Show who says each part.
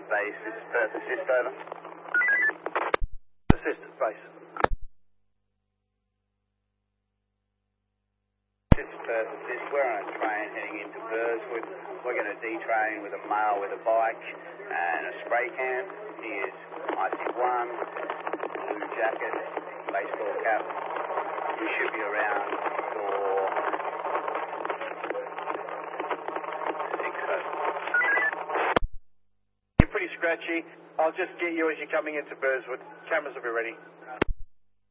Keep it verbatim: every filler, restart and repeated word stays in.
Speaker 1: base. This is Perth Assist, over.
Speaker 2: Assist at base.
Speaker 1: This is Perth Assist. We're on a train heading into Burswood. We're going to detrain with a male with a bike and a spray can. He is I C one, blue jacket, baseball cap. He should be around for six o'clock.
Speaker 2: You're pretty scratchy. I'll just get you as you're coming into Burswood. Cameras will be ready.